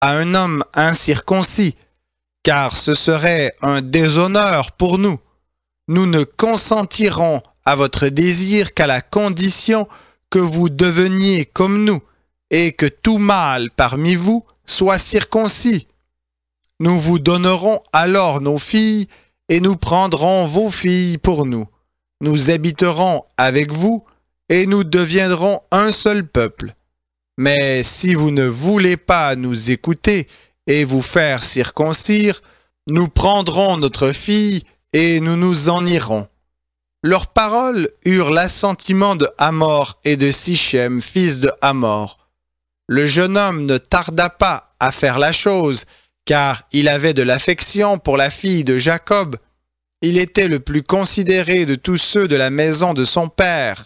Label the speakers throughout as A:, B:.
A: à un homme incirconcis, car ce serait un déshonneur pour nous. Nous ne consentirons à votre désir qu'à la condition que vous deveniez comme nous, et que tout mâle parmi vous soit circoncis. Nous vous donnerons alors nos filles, et nous prendrons vos filles pour nous. Nous habiterons avec vous, et nous deviendrons un seul peuple. Mais si vous ne voulez pas nous écouter et vous faire circoncire, nous prendrons notre fille et nous nous en irons. Leurs paroles eurent l'assentiment de Hamor et de Sichem, fils de Hamor. Le jeune homme ne tarda pas à faire la chose, car il avait de l'affection pour la fille de Jacob. Il était le plus considéré de tous ceux de la maison de son père.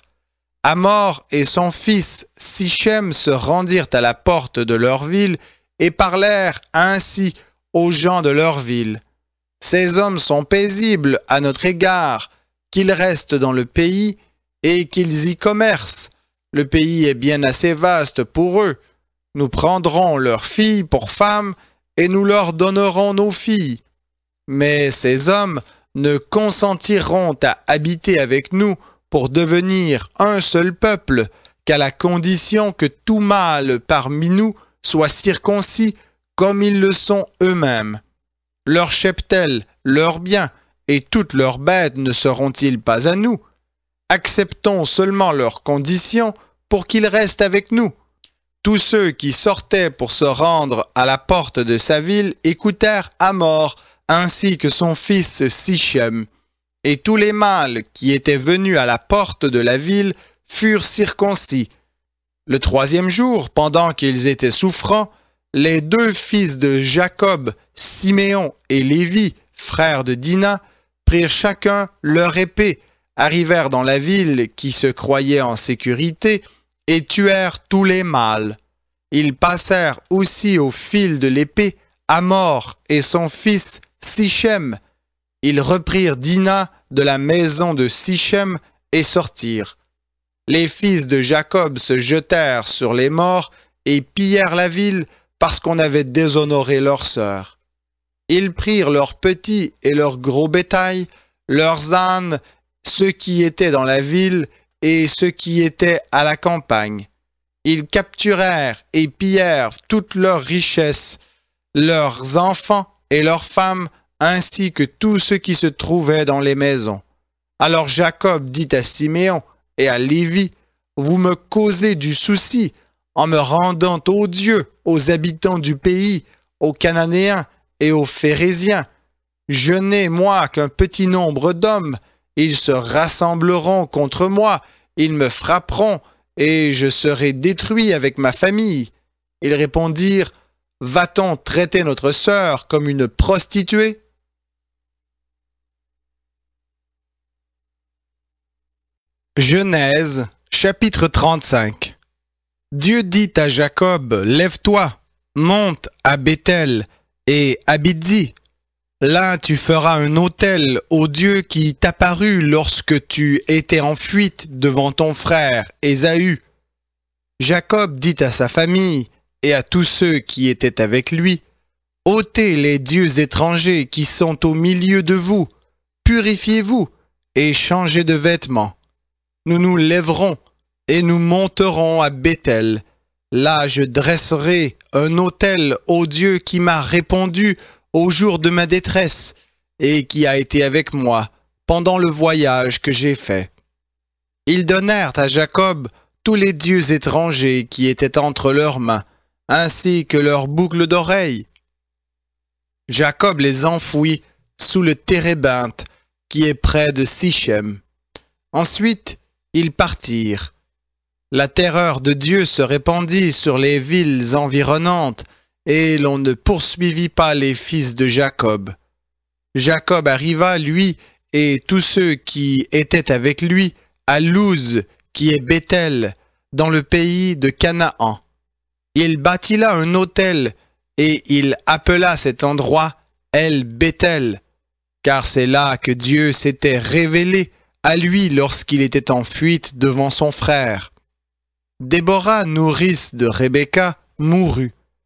A: Hamor et son fils Sichem se rendirent à la porte de leur ville et parlèrent ainsi aux gens de leur ville. Ces hommes sont paisibles à notre égard, qu'ils restent dans le pays et qu'ils y commercent. Le pays est bien assez vaste pour eux. Nous prendrons leurs filles pour femmes et nous leur donnerons nos filles. Mais ces hommes ne consentiront à habiter avec nous pour devenir un seul peuple, qu'à la condition que tout mâle parmi nous soit circoncis comme ils le sont eux-mêmes. Leur cheptel, leurs biens et toutes leurs bêtes ne seront-ils pas à nous? Acceptons seulement leurs conditions pour qu'ils restent avec nous. Tous ceux qui sortaient pour se rendre à la porte de sa ville écoutèrent Hamor ainsi que son fils Sichem. Et tous les mâles qui étaient venus à la porte de la ville furent circoncis. Le troisième jour, pendant qu'ils étaient souffrants, les deux fils de Jacob, Siméon et Lévi, frères de Dina, prirent chacun leur épée, arrivèrent dans la ville qui se croyait en sécurité et tuèrent tous les mâles. Ils passèrent aussi au fil de l'épée Hamor et son fils Sichem. Ils reprirent Dina de la maison de Sichem et sortirent. Les fils de Jacob se jetèrent sur les morts et pillèrent la ville parce qu'on avait déshonoré leur sœur. Ils prirent leurs petits et leurs gros bétail, leurs ânes, ceux qui étaient dans la ville et ceux qui étaient à la campagne. Ils capturèrent et pillèrent toutes leurs richesses, leurs enfants et leurs femmes, ainsi que tous ceux qui se trouvaient dans les maisons. Alors Jacob dit à Siméon et à Lévi, « Vous me causez du souci en me rendant odieux aux habitants du pays, aux Cananéens et aux Phérésiens. Je n'ai, moi, qu'un petit nombre d'hommes. Ils se rassembleront contre moi, ils me frapperont, et je serai détruit avec ma famille. » Ils répondirent, « Va-t-on traiter notre sœur comme une prostituée ?» Genèse, chapitre 35. Dieu dit à Jacob, « Lève-toi, monte à Béthel et habite-y. Là tu feras un autel au Dieu qui t'apparut lorsque tu étais en fuite devant ton frère Ésaü. » Jacob dit à sa famille et à tous ceux qui étaient avec lui, « Ôtez les dieux étrangers qui sont au milieu de vous, purifiez-vous et changez de vêtements. Nous nous lèverons et nous monterons à Béthel. Là je dresserai un autel au Dieu qui m'a répondu au jour de ma détresse et qui a été avec moi pendant le voyage que j'ai fait. » Ils donnèrent à Jacob tous les dieux étrangers qui étaient entre leurs mains, ainsi que leurs boucles d'oreilles. Jacob les enfouit sous le térébinthe qui est près de Sichem. Ensuite, ils partirent. La terreur de Dieu se répandit sur les villes environnantes, et l'on ne poursuivit pas les fils de Jacob. Jacob arriva, lui, et tous ceux qui étaient avec lui, à Luz, qui est Béthel, dans le pays de Canaan. Il bâtit là un autel, et il appela cet endroit El-Béthel, car c'est là que Dieu s'était révélé à lui lorsqu'il était en fuite devant son frère. Déborah, nourrice de Rebecca, mourut.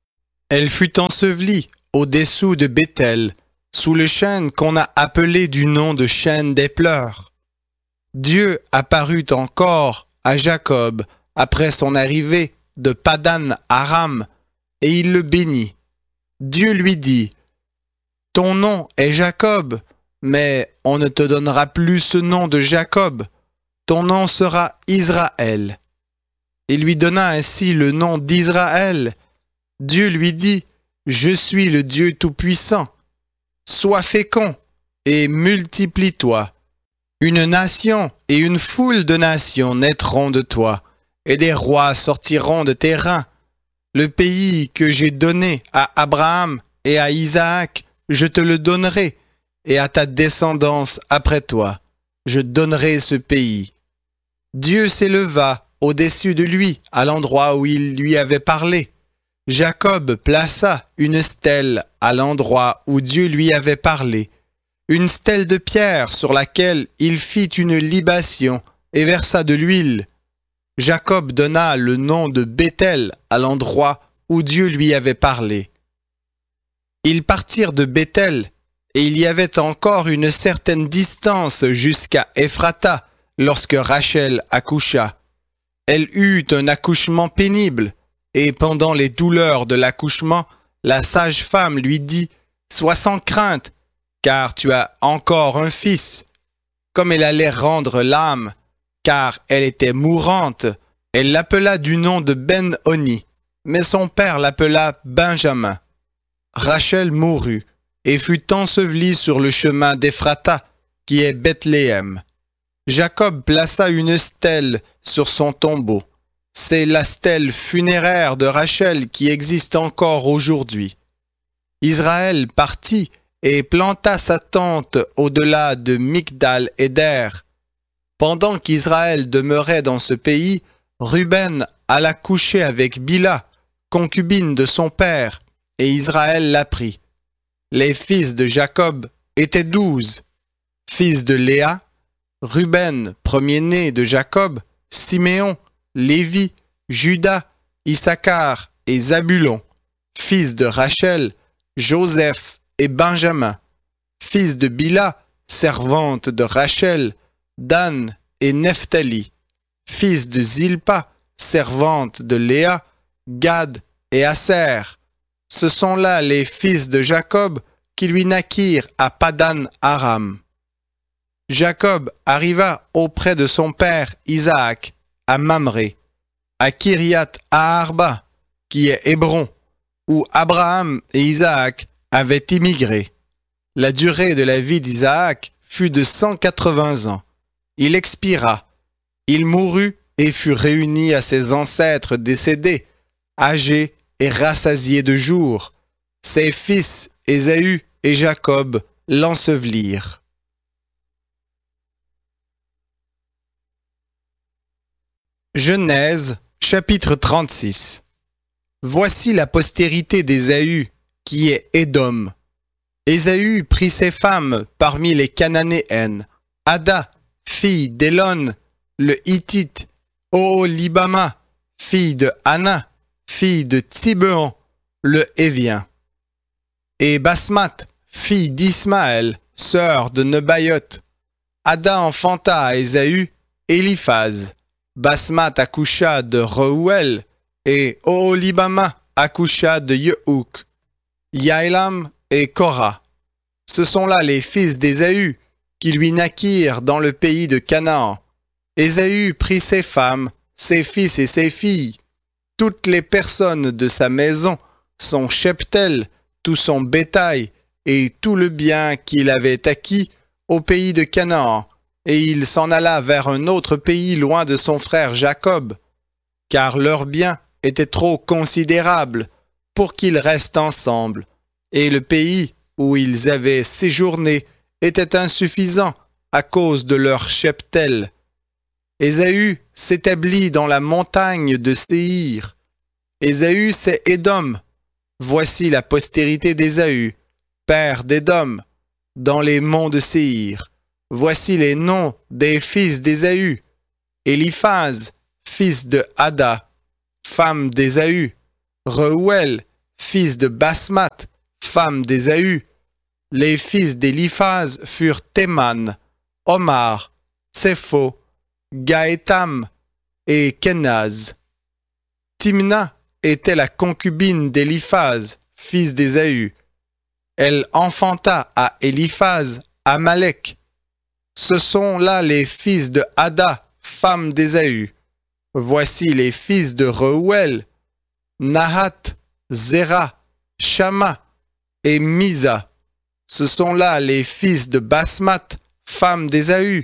A: Elle fut ensevelie au-dessous de Béthel, sous le chêne qu'on a appelé du nom de chêne des pleurs. Dieu apparut encore à Jacob après son arrivée de Padan Aram, et il le bénit. Dieu lui dit, « Ton nom est Jacob, mais on ne te donnera plus ce nom de Jacob, ton nom sera Israël. » Il lui donna ainsi le nom d'Israël. Dieu lui dit, « Je suis le Dieu Tout-Puissant. Sois fécond et multiplie-toi. Une nation et une foule de nations naîtront de toi, et des rois sortiront de tes reins. Le pays que j'ai donné à Abraham et à Isaac, je te le donnerai, et à ta descendance après toi, je donnerai ce pays. » Dieu s'éleva au-dessus de lui, à l'endroit où il lui avait parlé. Jacob plaça une stèle à l'endroit où Dieu lui avait parlé, une stèle de pierre sur laquelle il fit une libation et versa de l'huile. Jacob donna le nom de Béthel à l'endroit où Dieu lui avait parlé. Ils partirent de Béthel, et il y avait encore une certaine distance jusqu'à Ephrata, lorsque Rachel accoucha. Elle eut un accouchement pénible, et pendant les douleurs de l'accouchement, la sage-femme lui dit, « Sois sans crainte, car tu as encore un fils. » Comme elle allait rendre l'âme, car elle était mourante, elle l'appela du nom de Ben-Oni, mais son père l'appela Benjamin. Rachel mourut et fut ensevelie sur le chemin d'Ephrata, qui est Bethléem. Jacob plaça une stèle sur son tombeau. C'est la stèle funéraire de Rachel qui existe encore aujourd'hui. Israël partit et planta sa tente au-delà de Migdal-Éder. Pendant qu'Israël demeurait dans ce pays, Ruben alla coucher avec Bila, concubine de son père, et Israël l'apprit. Les fils de Jacob étaient 12. Fils de Léa, Ruben, premier-né de Jacob, Siméon, Lévi, Juda, Issachar et Zabulon. Fils de Rachel, Joseph et Benjamin. Fils de Bila, servante de Rachel, Dan et Nephtali. Fils de Zilpa, servante de Léa, Gad et Aser. Ce sont là les fils de Jacob qui lui naquirent à Padan Aram. Jacob arriva auprès de son père Isaac à Mamré, à Kiriath Arba, qui est Hébron, où Abraham et Isaac avaient immigré. La durée de la vie d'Isaac fut de 180 ans. Il expira. Il mourut et fut réuni à ses ancêtres décédés, âgés et rassasiés de jours. Ses fils Ésaü et Jacob l'ensevelirent. Genèse, chapitre 36. Voici la postérité d'Ésaü, qui est Édom. Ésaü prit ses femmes parmi les Cananéennes, Ada, fille d'Élon, le Hittite, Oholibama, fille de Anna, fille de Tibéon, le Hévien, et Basmath, fille d'Ismaël, sœur de Nebaïoth. Ada enfanta à Ésaü Éliphaz. Basmath accoucha de Reuel, et Oholibama accoucha de Yehouk, Yaélam et Korah. Ce sont là les fils d'Ésaü, qui lui naquirent dans le pays de Canaan. Ésaü prit ses femmes, ses fils et ses filles, toutes les personnes de sa maison, son cheptel, tout son bétail et tout le bien qu'il avait acquis au pays de Canaan, et il s'en alla vers un autre pays loin de son frère Jacob, car leurs biens étaient trop considérables pour qu'ils restent ensemble, et le pays où ils avaient séjourné était insuffisant à cause de leur cheptel. Ésaü s'établit dans la montagne de Séhir. Ésaü, c'est Édom. Voici la postérité d'Ésaü, père d'Édom, dans les monts de Séhir. Voici les noms des fils d'Ésaü. Éliphaz, fils de Ada, femme d'Ésaü. Reuel, fils de Basmath, femme d'Ésaü. Les fils d'Éliphaz furent Théman, Omar, Tsépho, Gaétam et Kenaz. Timna était la concubine d'Éliphaz, fils d'Ésaü. Elle enfanta à Éliphaz Amalek. Ce sont là les fils de Ada, femme d'Ésaü. Voici les fils de Reuel, Nahat, Zéra, Shama et Misa. Ce sont là les fils de Basmath, femme d'Ésaü.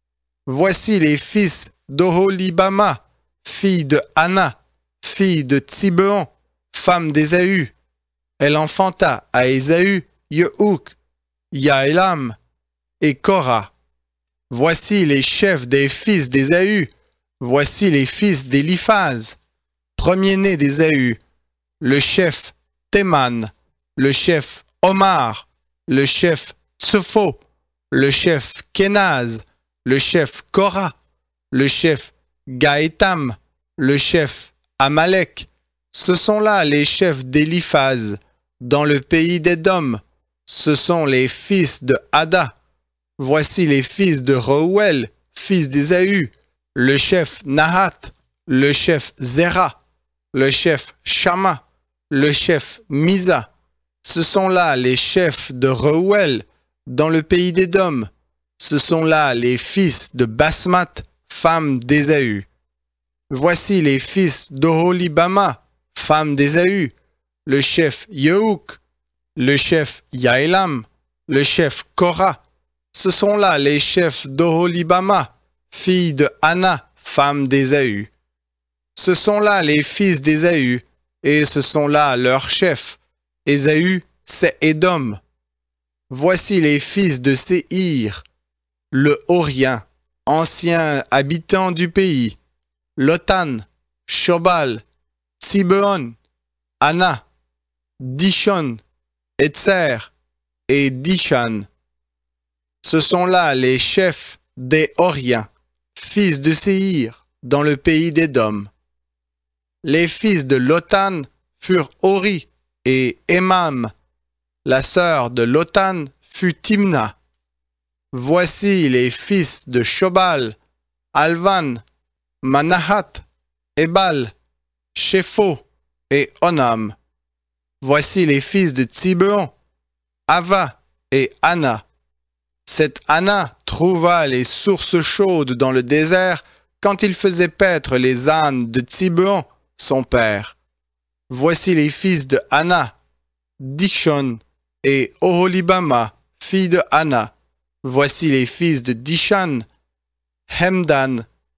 A: Voici les fils d'Oholibama, fille de Anna, fille de Tsibeon, femme d'Ésaü. Elle enfanta à Ésaü Yehouk, Yaélam et Korah. Voici les chefs des fils d'Ésaü. Voici les fils d'Éliphaz, premier-né d'Ésaü, le chef Théman, le chef Omar, le chef Tsepho, le chef Kenaz, le chef Korah, le chef Gaétam, le chef Amalek. Ce sont là les chefs d'Éliphaz, dans le pays d'Édom. Ce sont les fils de Ada. Voici les fils de Reuel, fils d'Ésaü, le chef Nahat, le chef Zéra, le chef Shama, le chef Misa. Ce sont là les chefs de Reuel, dans le pays d'Édom. Ce sont là les fils de Basmath, femme d'Ésaü. Voici les fils d'Oholibama, femme d'Ésaü, le chef Yehouk, le chef Yaélam, le chef Korah. Ce sont là les chefs d'Oholibama, fille de Anna, femme d'Ésaü. Ce sont là les fils d'Ésaü, et ce sont là leurs chefs. Ésaü, c'est Édom. Voici les fils de Séhir, le Horien, ancien habitant du pays, Lotan, Shobal, Tsibeon, Anna, Dishon, Etzer et Dishan. Ce sont là les chefs des Horiens, fils de Séhir, dans le pays d'Édom. Les fils de Lotan furent Hori et Emam. La sœur de Lotan fut Timna. Voici les fils de Shobal, Alvan, Manahat, Ebal, Shepho et Onam. Voici les fils de Tsibeon, Ava et Anna. Cette Anna trouva les sources chaudes dans le désert quand il faisait paître les ânes de Tsibeon, son père. Voici les fils de Anna, Dishon et Oholibama, fille de Anna. Voici les fils de Dishan, Hemdan,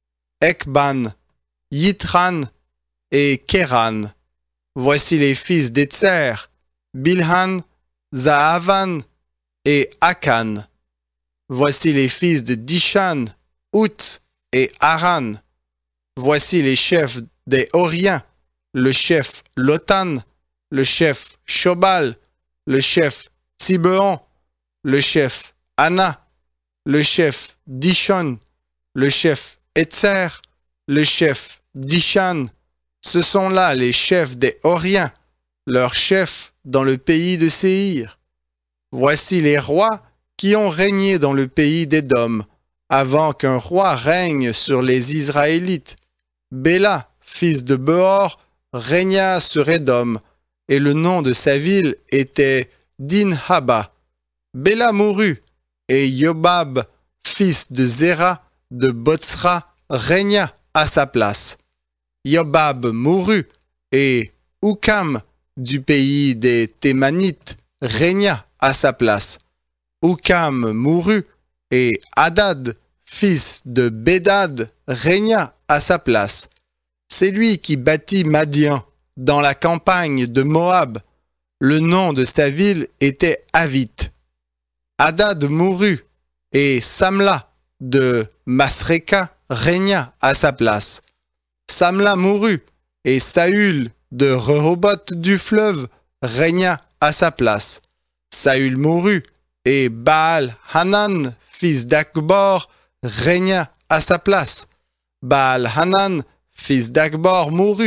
A: Ekban, Yitran et Kéran. Voici les fils d'Etzer, Bilhan, Zahavan et Akan. Voici les fils de Dishan, Out et Aran. Voici les chefs des Horiens, le chef Lotan, le chef Shobal, le chef Tsibeon, le chef Anna, le chef Dishon, le chef Etzer, le chef Dishan. Ce sont là les chefs des Horiens, leurs chefs dans le pays de Séhir. Voici les rois qui ont régné dans le pays d'Édom, avant qu'un roi règne sur les Israélites. Béla, fils de Beor, régna sur Édom, et le nom de sa ville était Dinhaba. Béla mourut, et Yobab, fils de Zéra, de Botsra, régna à sa place. Yobab mourut, et Oukam, du pays des Thémanites, régna à sa place. Oukam mourut, et Hadad, fils de Bédad, régna à sa place. C'est lui qui bâtit Madian, dans la campagne de Moab. Le nom de sa ville était Avith. Hadad mourut, et Samla, de Masreka, régna à sa place. Samla mourut, et Saül, de Rehoboth du fleuve, régna à sa place. Saül mourut, et Baal-Hanan, fils d'Akbor, régna à sa place. Baal-Hanan, fils d'Akbor, mourut,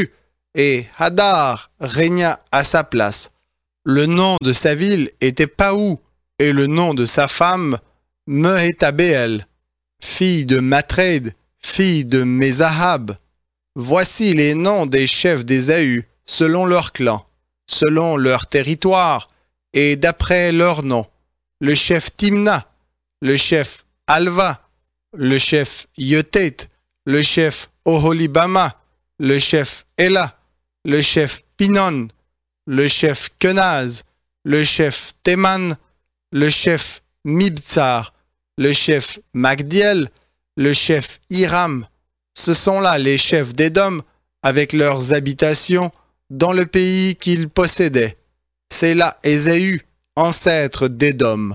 A: et Hadar régna à sa place. Le nom de sa ville était Paou, et le nom de sa femme, Mehétabéel, fille de Matred, fille de Mézahab. Voici les noms des chefs d'Ésaü, selon leur clan, selon leur territoire, et d'après leur nom. Le chef Timna, le chef Alva, le chef Yotet, le chef Oholibama, le chef Ela, le chef Pinon, le chef Kenaz, le chef Théman, le chef Mibtsar, le chef Magdiel, le chef Hiram. Ce sont là les chefs d'Édom avec leurs habitations dans le pays qu'ils possédaient. C'est là Ésaü, ancêtre d'Édom.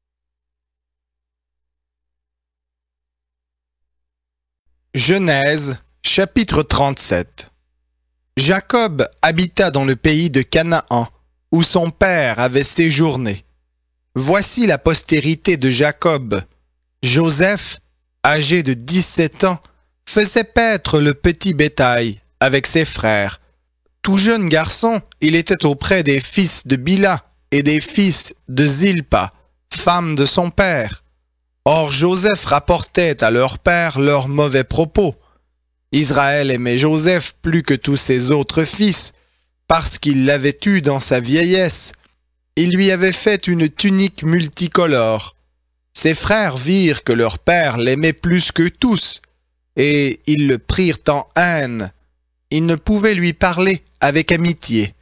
A: Genèse, chapitre 37. Jacob habita dans le pays de Canaan, où son père avait séjourné. Voici la postérité de Jacob. Joseph, âgé de 17 ans, faisait paître le petit bétail avec ses frères. Tout jeune garçon, il était auprès des fils de Bila et des fils de Zilpa, femme de son père. Or Joseph rapportait à leur père leurs mauvais propos. Israël aimait Joseph plus que tous ses autres fils, parce qu'il l'avait eu dans sa vieillesse. Il lui avait fait une tunique multicolore. Ses frères virent que leur père l'aimait plus que tous, et ils le prirent en haine. Ils ne pouvaient lui parler avec amitié.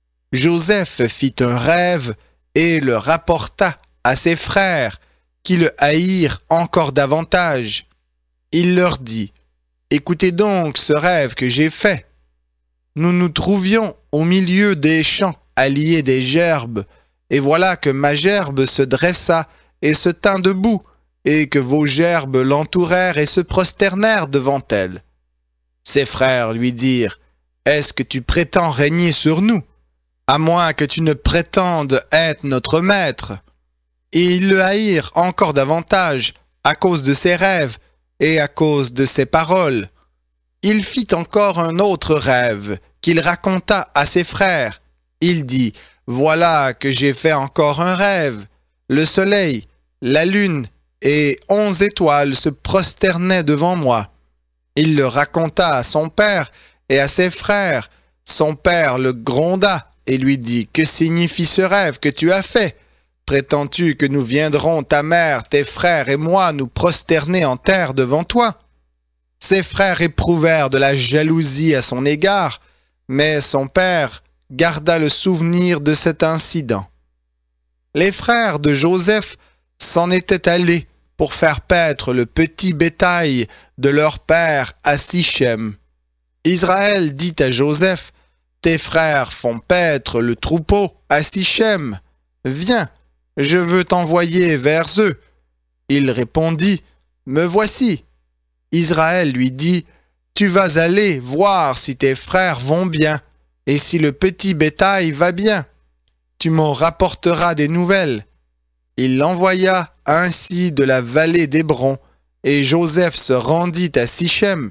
A: Joseph fit un rêve et le rapporta à ses frères, qui le haïrent encore davantage. Il leur dit: « Écoutez donc ce rêve que j'ai fait. Nous nous trouvions au milieu des champs à lier des gerbes, et voilà que ma gerbe se dressa et se tint debout, et que vos gerbes l'entourèrent et se prosternèrent devant elle. » Ses frères lui dirent: « Est-ce que tu prétends régner sur nous, à moins que tu ne prétendes être notre maître ?» Et ils le haïrent encore davantage à cause de ses rêves et à cause de ses paroles. Il fit encore un autre rêve qu'il raconta à ses frères. Il dit: « Voilà que j'ai fait encore un rêve. Le soleil, la lune et 11 étoiles se prosternaient devant moi. » Il le raconta à son père et à ses frères. Son père le gronda et lui dit: « Que signifie ce rêve que tu as fait? Prétends-tu que nous viendrons, ta mère, tes frères et moi, nous prosterner en terre devant toi ?» Ses frères éprouvèrent de la jalousie à son égard, mais son père garda le souvenir de cet incident. Les frères de Joseph s'en étaient allés pour faire paître le petit bétail de leur père à Sichem. Israël dit à Joseph: « Tes frères font paître le troupeau à Sichem. Viens, je veux t'envoyer vers eux. » Il répondit: « Me voici. » Israël lui dit: « Tu vas aller voir si tes frères vont bien, et si le petit bétail va bien. Tu m'en rapporteras des nouvelles. » Il l'envoya ainsi de la vallée d'Hébron, et Joseph se rendit à Sichem.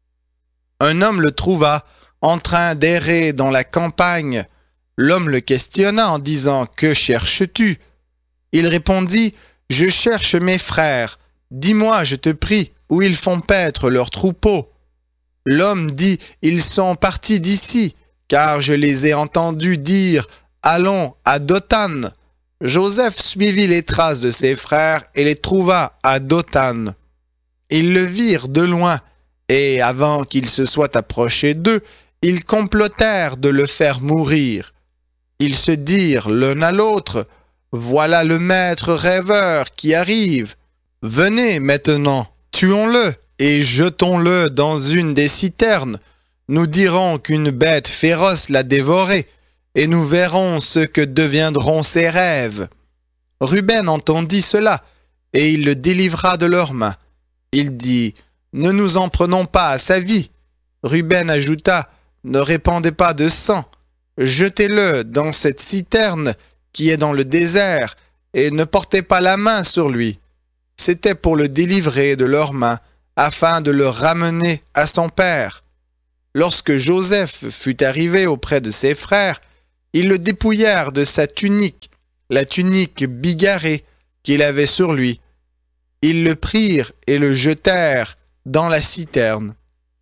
A: Un homme le trouva en train d'errer dans la campagne. L'homme le questionna en disant: « Que cherches-tu » Il répondit: « Je cherche mes frères. Dis-moi, je te prie, où ils font paître leurs troupeaux. » L'homme dit: « Ils sont partis d'ici, car je les ai entendus dire: Allons à Dothan. » Joseph suivit les traces de ses frères et les trouva à Dothan. Ils le virent de loin, et avant qu'il se soit approché d'eux, ils complotèrent de le faire mourir. Ils se dirent l'un à l'autre: « Voilà le maître rêveur qui arrive. Venez maintenant, tuons-le et jetons-le dans une des citernes. Nous dirons qu'une bête féroce l'a dévoré, et nous verrons ce que deviendront ses rêves. » Ruben entendit cela, et il le délivra de leurs mains. Il dit: « Ne nous en prenons pas à sa vie. » Ruben ajouta: « Ne répandez pas de sang. Jetez-le dans cette citerne qui est dans le désert, et ne portez pas la main sur lui. » C'était pour le délivrer de leurs mains, afin de le ramener à son père. lorsque Joseph fut arrivé auprès de ses frères, ils le dépouillèrent de sa tunique, la tunique bigarrée qu'il avait sur lui. Ils le prirent et le jetèrent dans la citerne.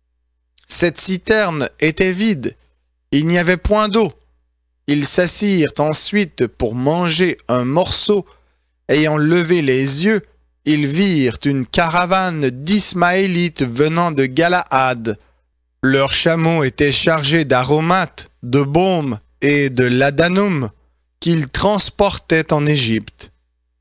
A: Cette citerne était vide, il n'y avait point d'eau. Ils s'assirent ensuite pour manger un morceau. Ayant levé les yeux, ils virent une caravane d'Ismaélites venant de Galaad. Leurs chameaux étaient chargés d'aromates, de baume et de ladanum qu'ils transportaient en Égypte.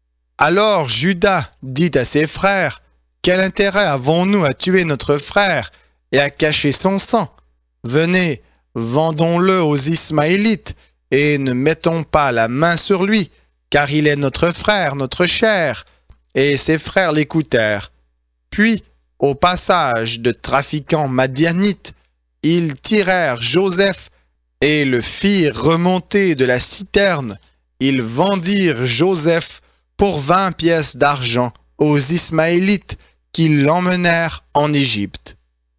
A: Alors Juda dit à ses frères, « Quel intérêt avons-nous à tuer notre frère et à cacher son sang? Venez, vendons-le aux Ismaélites et ne mettons pas la main sur lui, car il est notre frère, notre chair. » Et ses frères l'écoutèrent. Puis, au passage de trafiquants madianites, ils tirèrent Joseph et le firent remonter de la citerne. Ils vendirent Joseph pour 20 pièces d'argent aux Ismaélites qui l'emmenèrent en Égypte.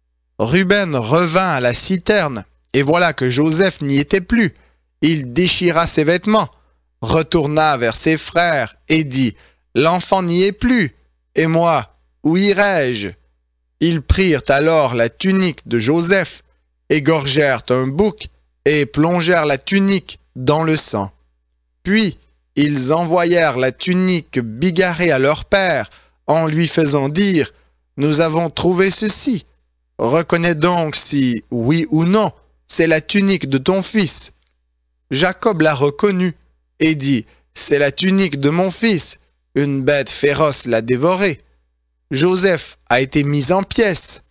A: Ruben revint à la citerne, et voilà que Joseph n'y était plus. Il déchira ses vêtements, retourna vers ses frères et dit, « L'enfant n'y est plus, et moi, où irai-je » Ils prirent alors la tunique de Joseph, égorgèrent un bouc et plongèrent la tunique dans le sang. Puis ils envoyèrent la tunique bigarrée à leur père en lui faisant dire, « Nous avons trouvé ceci. Reconnais donc si, oui ou non, c'est la tunique de ton fils. » Jacob la reconnut et dit, « C'est la tunique de mon fils. Une bête féroce l'a dévorée. » Joseph a été mis en pièces.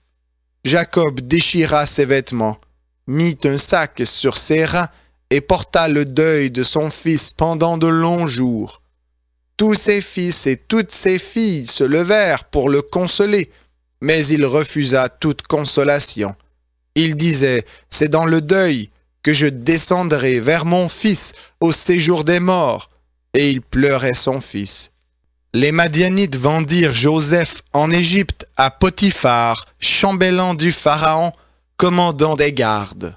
A: Jacob déchira ses vêtements, mit un sac sur ses reins et porta le deuil de son fils pendant de longs jours. Tous ses fils et toutes ses filles se levèrent pour le consoler, mais il refusa toute consolation. Il disait, « C'est dans le deuil que je descendrai vers mon fils au séjour des morts. » Et il pleurait son fils. Les Madianites vendirent Joseph en Égypte à Potiphar, chambellan du Pharaon, commandant des gardes.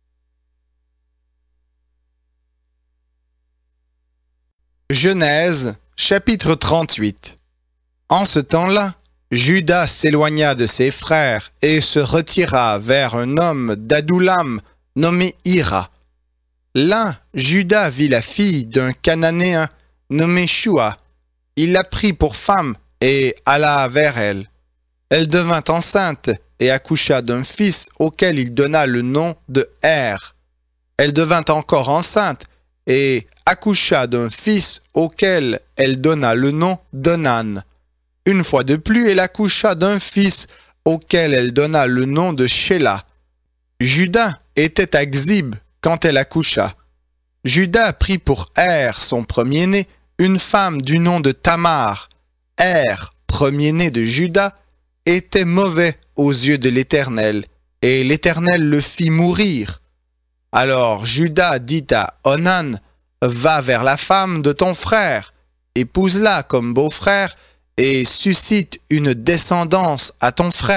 A: Genèse, chapitre 38. En ce temps-là, Juda s'éloigna de ses frères et se retira vers un homme d'Adoulam nommé Hira. Là, Juda vit la fille d'un Cananéen nommé Shua. Il la prit pour femme et alla vers elle. Elle devint enceinte et accoucha d'un fils auquel il donna le nom de Er. Elle devint encore enceinte et accoucha d'un fils auquel elle donna le nom d'Onan. Une fois de plus, elle accoucha d'un fils auquel elle donna le nom de Shéla. Juda était à Xib quand elle accoucha. Juda prit pour Er, son premier-né, une femme du nom de Tamar. Er, premier-né de Juda, était mauvais aux yeux de l'Éternel, et l'Éternel le fit mourir. Alors Juda dit à Onan, « Va vers la femme de ton frère, épouse-la comme beau-frère, et suscite une descendance à ton frère. »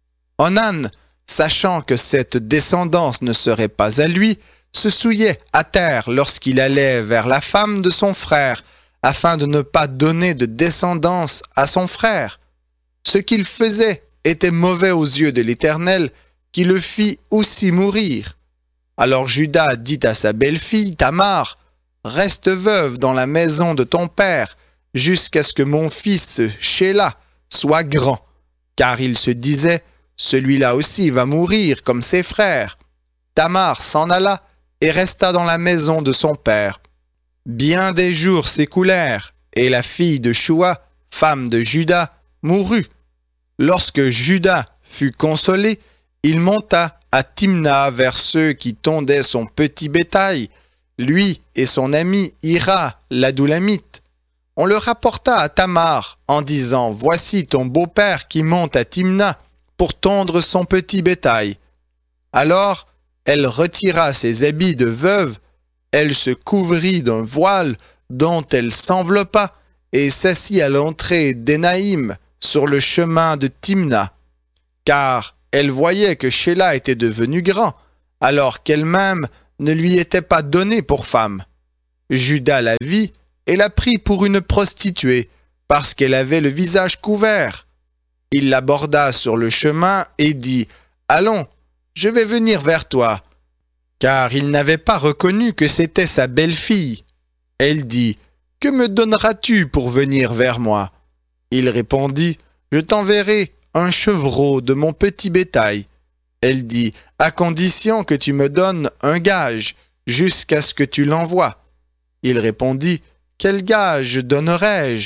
A: Onan, sachant que cette descendance ne serait pas à lui, se souillait à terre lorsqu'il allait vers la femme de son frère, afin de ne pas donner de descendance à son frère. Ce qu'il faisait était mauvais aux yeux de l'Éternel, qui le fit aussi mourir. Alors Juda dit à sa belle-fille Tamar, « Reste veuve dans la maison de ton père, jusqu'à ce que mon fils Shéla soit grand. » Car il se disait, « Celui-là aussi va mourir comme ses frères. » Tamar s'en alla et resta dans la maison de son père. Bien des jours s'écoulèrent, et la fille de Shua, femme de Juda, mourut. Lorsque Juda fut consolé, il monta à Timna vers ceux qui tondaient son petit bétail, lui et son ami Hira, l'Adoulamite. On le rapporta à Tamar en disant, « Voici ton beau-père qui monte à Timna pour tondre son petit bétail. » Alors, elle retira ses habits de veuve, elle se couvrit d'un voile dont elle s'enveloppa et s'assit à l'entrée d'Énaïm sur le chemin de Timna. Car elle voyait que Sheila était devenu grand, alors qu'elle-même ne lui était pas donnée pour femme. Juda la vit et la prit pour une prostituée, parce qu'elle avait le visage couvert. Il l'aborda sur le chemin et dit « Allons, je vais venir vers toi. » Car il n'avait pas reconnu que c'était sa belle-fille. Elle dit « Que me donneras-tu pour venir vers moi ?» Il répondit « Je t'enverrai un chevreau de mon petit bétail. » Elle dit « À condition que tu me donnes un gage, jusqu'à ce que tu l'envoies. » Il répondit « Quel gage donnerai-je »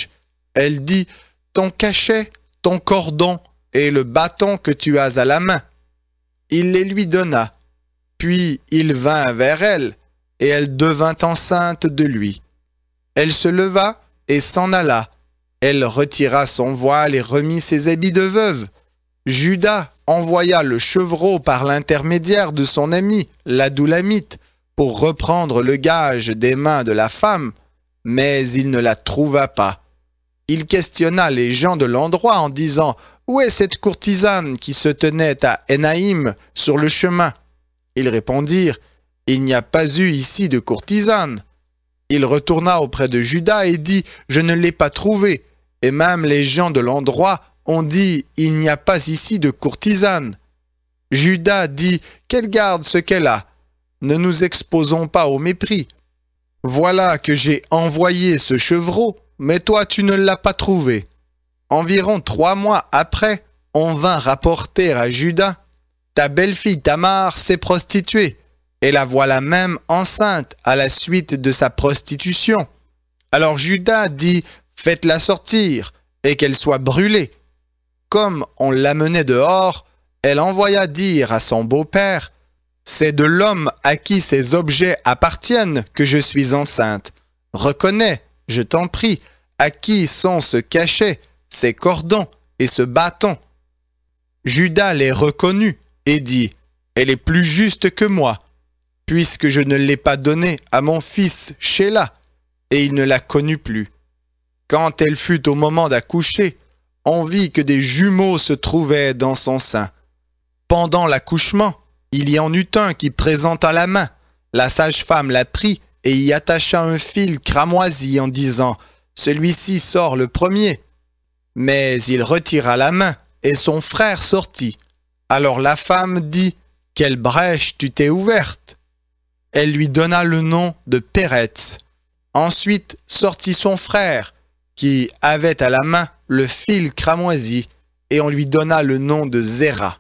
A: Elle dit « Ton cachet, ton cordon et le bâton que tu as à la main. » Il les lui donna. Puis il vint vers elle, et elle devint enceinte de lui. Elle se leva et s'en alla. Elle retira son voile et remit ses habits de veuve. Juda envoya le chevreau par l'intermédiaire de son ami, l'Adoulamite, pour reprendre le gage des mains de la femme, mais il ne la trouva pas. Il questionna les gens de l'endroit en disant « Où est cette courtisane qui se tenait à Énaïm sur le chemin ?» Ils répondirent « Il n'y a pas eu ici de courtisane. » Il retourna auprès de Juda et dit « Je ne l'ai pas trouvée. » Et même les gens de l'endroit ont dit « Il n'y a pas ici de courtisane. » Juda dit « Qu'elle garde ce qu'elle a. Ne nous exposons pas au mépris. Voilà que j'ai envoyé ce chevreau, mais toi tu ne l'as pas trouvé. » Environ 3 mois après, on vint rapporter à Juda « Ta belle-fille Tamar s'est prostituée, et la voilà même enceinte à la suite de sa prostitution. » Alors Juda dit « Faites-la sortir, et qu'elle soit brûlée. » Comme on l'amenait dehors, elle envoya dire à son beau-père « C'est de l'homme à qui ces objets appartiennent que je suis enceinte. Reconnais, je t'en prie, à qui sont ce cachet, ces cordons et ce bâton. » Juda les reconnut et dit « Elle est plus juste que moi, puisque je ne l'ai pas donnée à mon fils Sheila. » Et il ne la connut plus. Quand elle fut au moment d'accoucher, on vit que des jumeaux se trouvaient dans son sein. Pendant l'accouchement, il y en eut un qui présenta la main. La sage-femme la prit et y attacha un fil cramoisi en disant « Celui-ci sort le premier. » Mais il retira la main et son frère sortit. Alors la femme dit « Quelle brèche tu t'es ouverte ?» Elle lui donna le nom de Péretz. Ensuite sortit son frère, qui avait à la main le fil cramoisi, et on lui donna le nom de Zéra.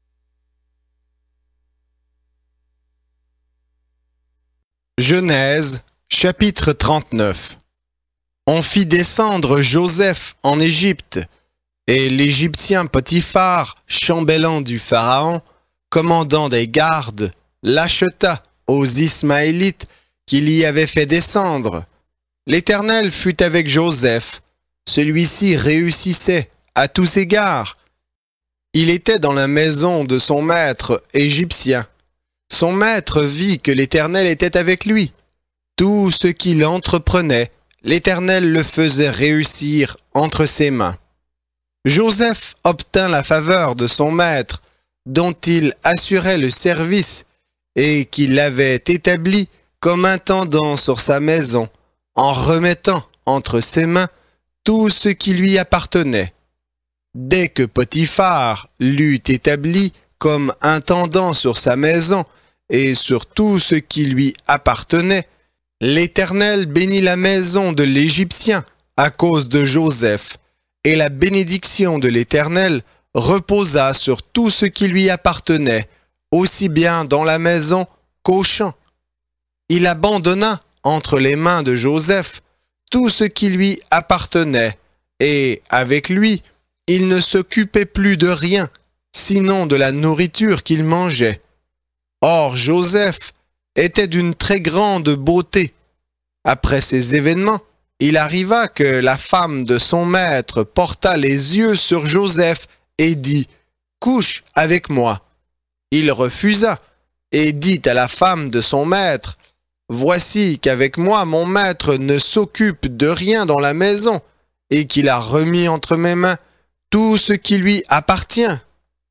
A: Genèse, chapitre 39. On fit descendre Joseph en Égypte, et l'Égyptien Potiphar, chambellan du Pharaon, commandant des gardes, l'acheta aux Ismaélites qu'il y avait fait descendre. L'Éternel fut avec Joseph. Celui-ci réussissait à tous égards. Il était dans la maison de son maître égyptien. Son maître vit que l'Éternel était avec lui. Tout ce qu'il entreprenait, l'Éternel le faisait réussir entre ses mains. Joseph obtint la faveur de son maître, dont il assurait le service et qu'il avait établi comme intendant sur sa maison, en remettant entre ses mains tout ce qui lui appartenait. Dès que Potiphar l'eut établi comme intendant sur sa maison et sur tout ce qui lui appartenait, l'Éternel bénit la maison de l'Égyptien à cause de Joseph, et la bénédiction de l'Éternel reposa sur tout ce qui lui appartenait, aussi bien dans la maison qu'au champ. Il abandonna entre les mains de Joseph tout ce qui lui appartenait, et avec lui, il ne s'occupait plus de rien, sinon de la nourriture qu'il mangeait. Or Joseph était d'une très grande beauté. Après ces événements, il arriva que la femme de son maître porta les yeux sur Joseph et dit « Couche avec moi ». Il refusa et dit à la femme de son maître « Voici qu'avec moi mon maître ne s'occupe de rien dans la maison et qu'il a remis entre mes mains tout ce qui lui appartient.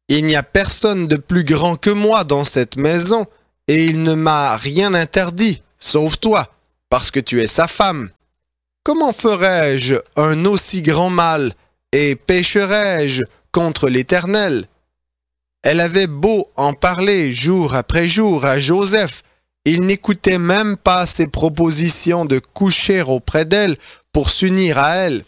A: Il n'y a personne de plus grand que moi dans cette maison, et il ne m'a rien interdit, sauf toi, parce que tu es sa femme. Comment ferais-je un aussi grand mal, et pécherais-je contre l'Éternel? Elle avait beau en parler jour après jour à Joseph, il n'écoutait même pas ses propositions de coucher auprès d'elle pour s'unir à elle.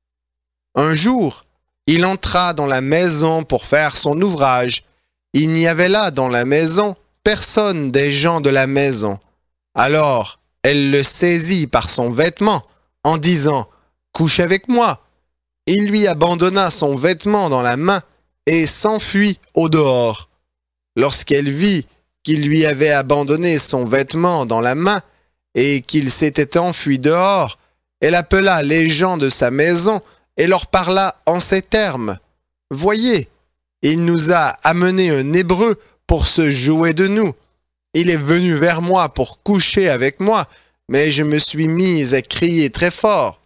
A: Un jour, il entra dans la maison pour faire son ouvrage. Il n'y avait là dans la maison personne des gens de la maison. Alors, elle le saisit par son vêtement en disant « Couche avec moi ». Il lui abandonna son vêtement dans la main et s'enfuit au dehors. Lorsqu'elle vit qu'il lui avait abandonné son vêtement dans la main et qu'il s'était enfui dehors, elle appela les gens de sa maison et leur parla en ces termes. « Voyez, il nous a amené un Hébreu pour se jouer de nous. Il est venu vers moi pour coucher avec moi, mais je me suis mise à crier très fort.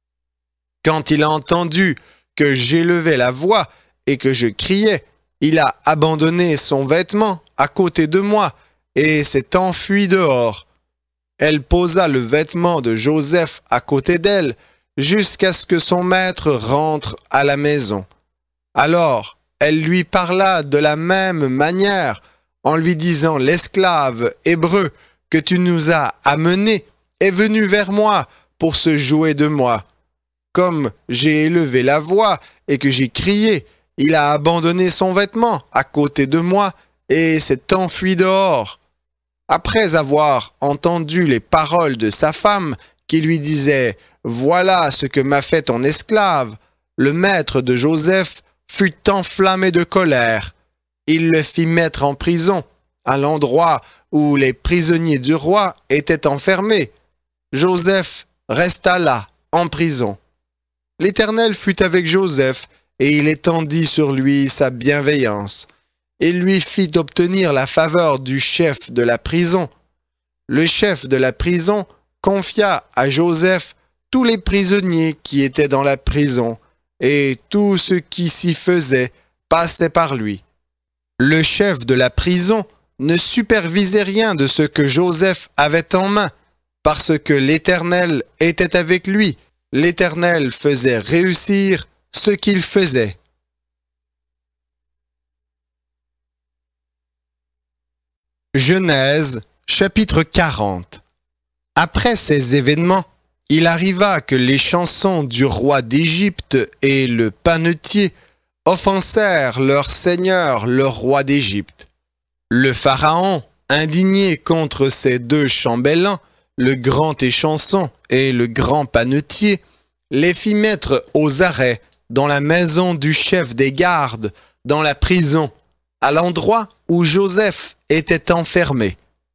A: Quand il a entendu que j'élevais la voix et que je criais, il a abandonné son vêtement à côté de moi et s'est enfui dehors. Elle posa le vêtement de Joseph à côté d'elle jusqu'à ce que son maître rentre à la maison. Alors, elle lui parla de la même manière en lui disant « L'esclave hébreu que tu nous as amené est venu vers moi pour se jouer de moi. Comme j'ai élevé la voix et que j'ai crié, il a abandonné son vêtement à côté de moi et s'est enfui dehors. » Après avoir entendu les paroles de sa femme qui lui disait « Voilà ce que m'a fait ton esclave », le maître de Joseph fut enflammé de colère. Il le fit mettre en prison, à l'endroit où les prisonniers du roi étaient enfermés. Joseph resta là, en prison. L'Éternel fut avec Joseph, et il étendit sur lui sa bienveillance. Il lui fit obtenir la faveur du chef de la prison. Le chef de la prison confia à Joseph tous les prisonniers qui étaient dans la prison, et tout ce qui s'y faisait passait par lui. Le chef de la prison ne supervisait rien de ce que Joseph avait en main, parce que l'Éternel était avec lui. L'Éternel faisait réussir ce qu'il faisait. Genèse, chapitre 40. Après ces événements, il arriva que les chansons du roi d'Égypte et le panetier offensèrent leur seigneur, le roi d'Égypte. Le pharaon, indigné contre ces deux chambellans, le grand échanson et le grand panetier, les fit mettre aux arrêts dans la maison du chef des gardes, dans la prison, à l'endroit où Joseph était enfermé.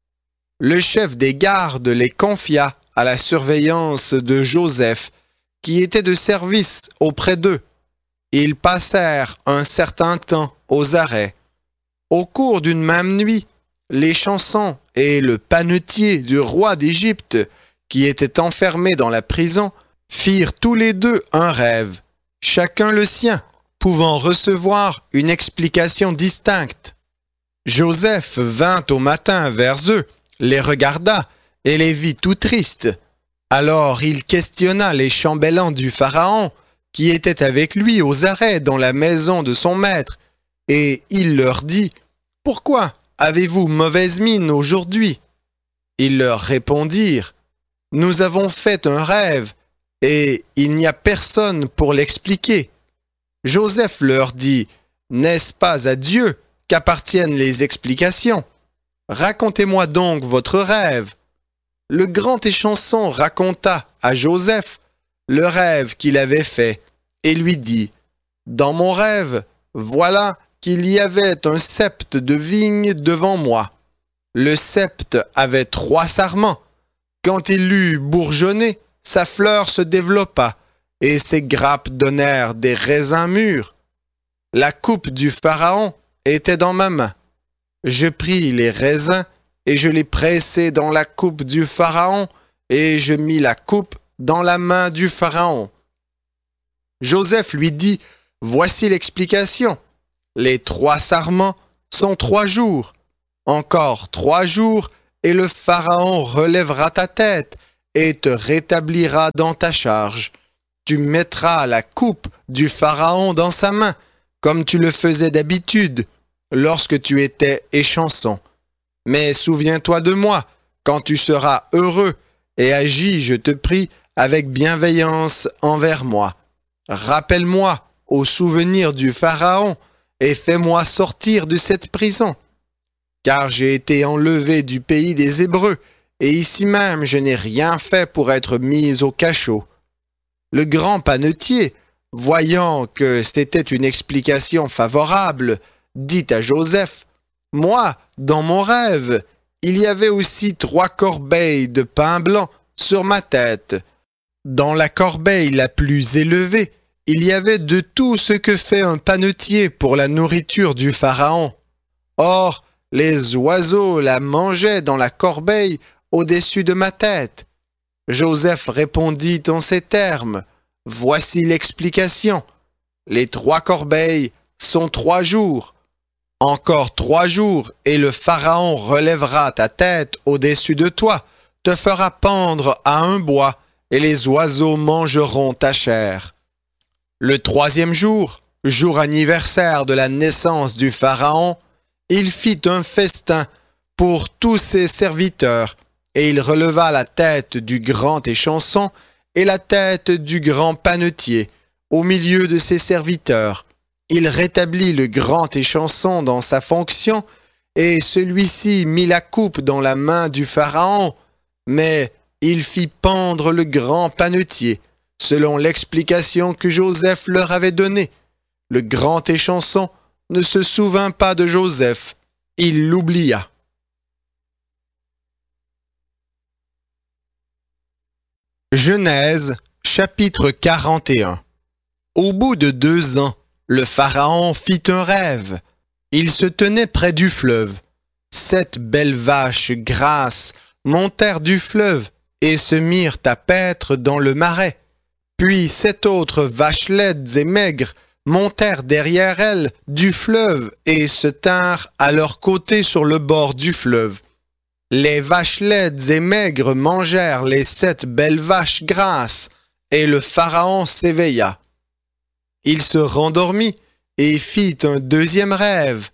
A: Le chef des gardes les confia à la surveillance de Joseph, qui était de service auprès d'eux. Ils passèrent un certain temps aux arrêts. Au cours d'une même nuit, les chansons et le panetier du roi d'Égypte, qui étaient enfermés dans la prison, firent tous les deux un rêve, chacun le sien, pouvant recevoir une explication distincte. Joseph vint au matin vers eux, les regarda et les vit tout tristes. Alors il questionna les chambellans du Pharaon, qui étaient avec lui aux arrêts dans la maison de son maître, et il leur dit « Pourquoi avez-vous mauvaise mine aujourd'hui ?» Ils leur répondirent « Nous avons fait un rêve, et il n'y a personne pour l'expliquer. » Joseph leur dit « N'est-ce pas à Dieu qu'appartiennent les explications? Racontez-moi donc votre rêve. » Le grand échanson raconta à Joseph le rêve qu'il avait fait et lui dit « Dans mon rêve, voilà qu'il y avait un sept de vigne devant moi. Le sept avait 3 sarments. Quand il eut bourgeonné, sa fleur se développa et ses grappes donnèrent des raisins mûrs. La coupe du Pharaon était dans ma main. Je pris les raisins et je les pressai dans la coupe du Pharaon, et je mis la coupe dans la main du Pharaon. Joseph lui dit « Voici l'explication. Les 3 sarments sont 3 jours. Encore 3 jours, et le Pharaon relèvera ta tête et te rétablira dans ta charge. Tu mettras la coupe du Pharaon dans sa main, comme tu le faisais d'habitude, lorsque tu étais échanson. Mais souviens-toi de moi, quand tu seras heureux, et agis, je te prie, avec bienveillance envers moi. Rappelle-moi au souvenir du Pharaon, et fais-moi sortir de cette prison. Car j'ai été enlevé du pays des Hébreux, et ici même je n'ai rien fait pour être mis au cachot. Le grand panetier, voyant que c'était une explication favorable, dit à Joseph, « Moi, dans mon rêve, il y avait aussi 3 corbeilles de pain blanc sur ma tête. Dans la corbeille la plus élevée, il y avait de tout ce que fait un panetier pour la nourriture du Pharaon. Or, les oiseaux la mangeaient dans la corbeille au-dessus de ma tête. » Joseph répondit en ces termes, « Voici l'explication. Les 3 corbeilles sont 3 jours. Encore 3 jours, et le Pharaon relèvera ta tête au-dessus de toi, te fera pendre à un bois, et les oiseaux mangeront ta chair. » Le 3e jour, jour anniversaire de la naissance du Pharaon, il fit un festin pour tous ses serviteurs, et il releva la tête du grand échanson et la tête du grand panetier au milieu de ses serviteurs. Il rétablit le grand échanson dans sa fonction, et celui-ci mit la coupe dans la main du Pharaon, mais il fit pendre le grand panetier, selon l'explication que Joseph leur avait donnée. Le grand échanson ne se souvint pas de Joseph, il l'oublia. Genèse, chapitre 41. Au bout de 2 ans, le Pharaon fit un rêve. Il se tenait près du fleuve. 7 belles vaches grasses montèrent du fleuve et se mirent à paître dans le marais. Puis 7 autres vaches laides et maigres montèrent derrière elles du fleuve et se tinrent à leur côté sur le bord du fleuve. Les vaches laides et maigres mangèrent les 7 belles vaches grasses, et le Pharaon s'éveilla. Il se rendormit et fit un 2e rêve.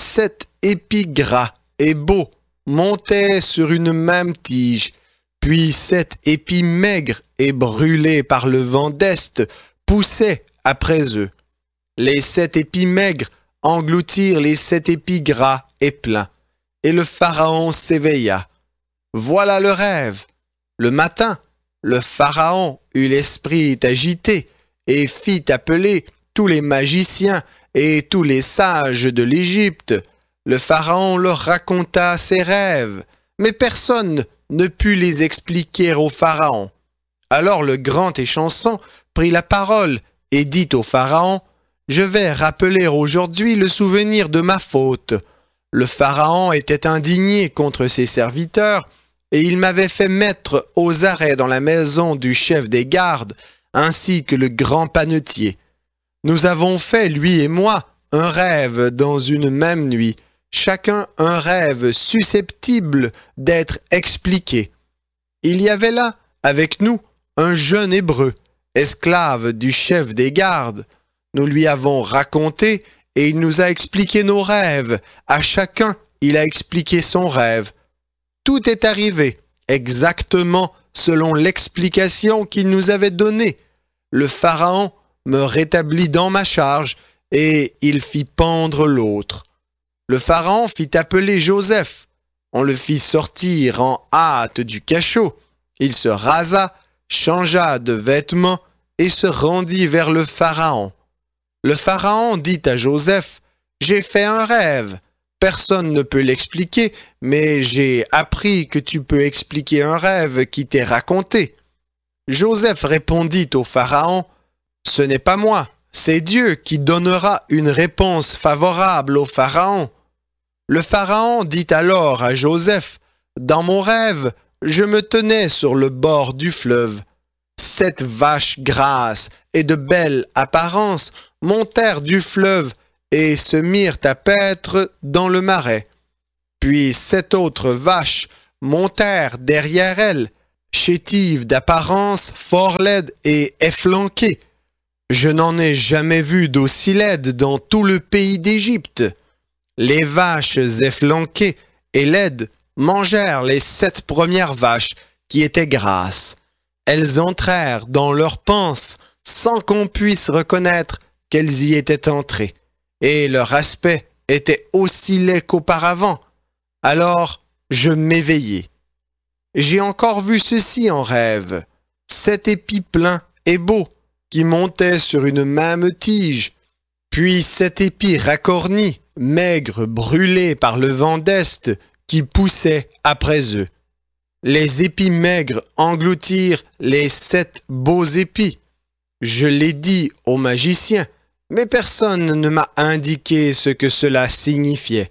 A: 7 épis gras et beaux montaient sur une même tige, puis 7 épis maigres et brûlés par le vent d'est poussaient après eux. Les 7 épis maigres engloutirent les 7 épis gras et pleins, et le Pharaon s'éveilla. Voilà le rêve. Le matin, le Pharaon eut l'esprit agité et fit appeler tous les magiciens et tous les sages de l'Égypte. Le Pharaon leur raconta ses rêves, mais personne ne put les expliquer au Pharaon. Alors le grand échanson prit la parole et dit au Pharaon, « Je vais rappeler aujourd'hui le souvenir de ma faute. Le Pharaon était indigné contre ses serviteurs, et il m'avait fait mettre aux arrêts dans la maison du chef des gardes, ainsi que le grand panetier. Nous avons fait, lui et moi, un rêve dans une même nuit, chacun un rêve susceptible d'être expliqué. Il y avait là, avec nous, un jeune Hébreu, esclave du chef des gardes. Nous lui avons raconté, et il nous a expliqué nos rêves. À chacun, il a expliqué son rêve. Tout est arrivé exactement selon l'explication qu'il nous avait donnée. Le Pharaon me rétablit dans ma charge et il fit pendre l'autre. Le Pharaon fit appeler Joseph. On le fit sortir en hâte du cachot. Il se rasa, changea de vêtements et se rendit vers le Pharaon. Le Pharaon dit à Joseph, « J'ai fait un rêve. Personne ne peut l'expliquer, mais j'ai appris que tu peux expliquer un rêve qui t'est raconté. » Joseph répondit au Pharaon, « Ce n'est pas moi, c'est Dieu qui donnera une réponse favorable au Pharaon. » Le Pharaon dit alors à Joseph, « Dans mon rêve, je me tenais sur le bord du fleuve. 7 vaches grasses et de belle apparence montèrent du fleuve et se mirent à paître dans le marais. Puis 7 autres vaches montèrent derrière elles, chétives d'apparence, fort laides et efflanquées. Je n'en ai jamais vu d'aussi laides dans tout le pays d'Égypte. Les vaches efflanquées et laides mangèrent les 7 premières vaches qui étaient grasses. Elles entrèrent dans leurs panses sans qu'on puisse reconnaître qu'elles y étaient entrées, et leur aspect était aussi laid qu'auparavant. Alors je m'éveillai. J'ai encore vu ceci en rêve, 7 épis pleins et beaux qui montaient sur une même tige, puis 7 épis racornis, maigres, brûlés par le vent d'Est qui poussait après eux. Les épis maigres engloutirent les 7 beaux épis. Je l'ai dit au magicien, mais personne ne m'a indiqué ce que cela signifiait.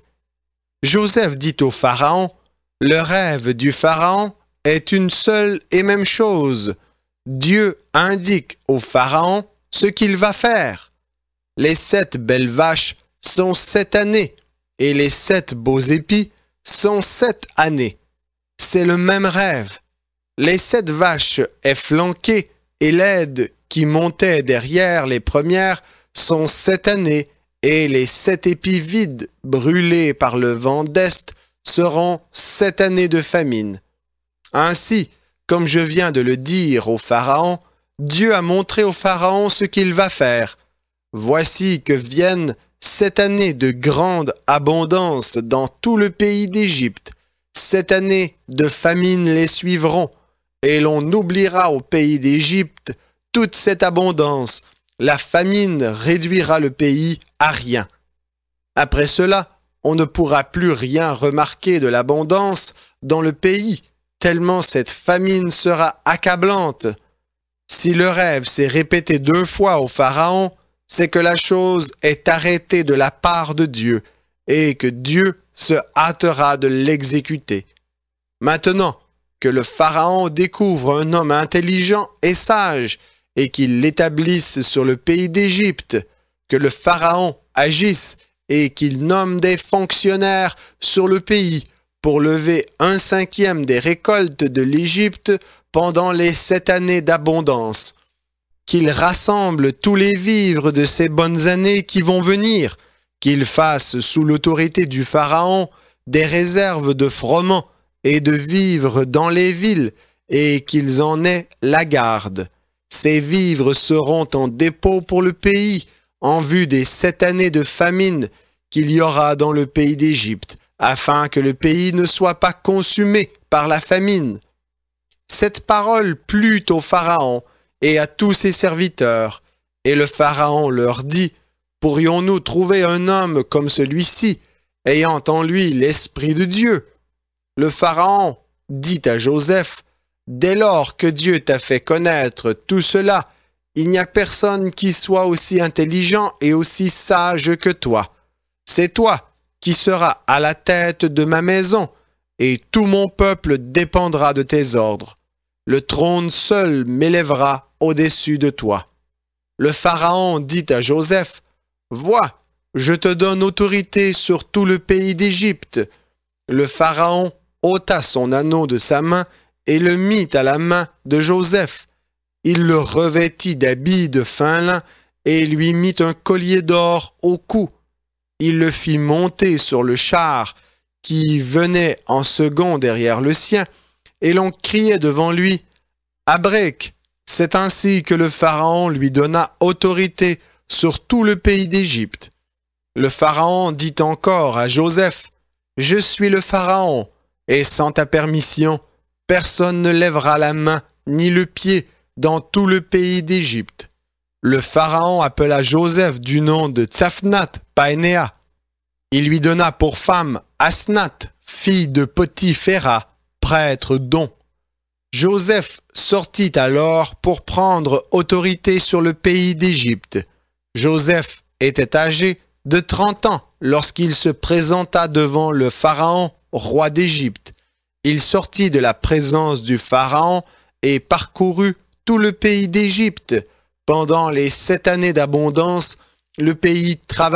A: Joseph dit au Pharaon, « Le rêve du Pharaon est une seule et même chose. Dieu indique au Pharaon ce qu'il va faire. Les 7 belles vaches sont 7 années, et les 7 beaux épis sont 7 années. C'est le même rêve. Les 7 vaches efflanquées et laides qui montaient derrière les premières sont 7 années, et les 7 épis vides, brûlés par le vent d'Est, seront 7 années de famine. Ainsi, comme je viens de le dire au Pharaon, Dieu a montré au Pharaon ce qu'il va faire. Voici que viennent 7 années de grande abondance dans tout le pays d'Égypte. 7 années de famine les suivront, et l'on oubliera au pays d'Égypte toute cette abondance. La famine réduira le pays à rien. Après cela, on ne pourra plus rien remarquer de l'abondance dans le pays, tellement cette famine sera accablante. Si le rêve s'est répété 2 fois au Pharaon, c'est que la chose est arrêtée de la part de Dieu, et que Dieu se hâtera de l'exécuter. Maintenant que le Pharaon découvre un homme intelligent et sage, et qu'il l'établisse sur le pays d'Égypte, que le Pharaon agisse et qu'il nomme des fonctionnaires sur le pays pour lever 1/5 des récoltes de l'Égypte pendant les 7 années d'abondance, qu'il rassemble tous les vivres de ces bonnes années qui vont venir, qu'il fasse sous l'autorité du Pharaon des réserves de froment et de vivres dans les villes, et qu'ils en aient la garde. Ces vivres seront en dépôt pour le pays, en vue des 7 années de famine qu'il y aura dans le pays d'Égypte, afin que le pays ne soit pas consumé par la famine. » Cette parole plut au Pharaon et à tous ses serviteurs, et le Pharaon leur dit, « Pourrions-nous trouver un homme comme celui-ci, ayant en lui l'Esprit de Dieu ?» Le Pharaon dit à Joseph, « Dès lors que Dieu t'a fait connaître tout cela, il n'y a personne qui soit aussi intelligent et aussi sage que toi. C'est toi qui seras à la tête de ma maison, et tout mon peuple dépendra de tes ordres. Le trône seul m'élèvera au-dessus de toi. » Le Pharaon dit à Joseph, « Vois, je te donne autorité sur tout le pays d'Égypte. » Le Pharaon ôta son anneau de sa main et le mit à la main de Joseph. Il le revêtit d'habits de fin lin et lui mit un collier d'or au cou. Il le fit monter sur le char qui venait en second derrière le sien, et l'on criait devant lui, « Abrek !» C'est ainsi que le Pharaon lui donna autorité sur tout le pays d'Égypte. Le Pharaon dit encore à Joseph, « Je suis le Pharaon, et sans ta permission, personne ne lèvera la main ni le pied dans tout le pays d'Égypte. » Le Pharaon appela Joseph du nom de Tsaphnath-Paénéa. Il lui donna pour femme Asnath, fille de Potiphéra, prêtre d'On. Joseph sortit alors pour prendre autorité sur le pays d'Égypte. Joseph était âgé de 30 ans lorsqu'il se présenta devant le Pharaon, roi d'Égypte. Il sortit de la présence du Pharaon et parcourut tout le pays d'Égypte. Pendant les 7 années d'abondance, le pays travailla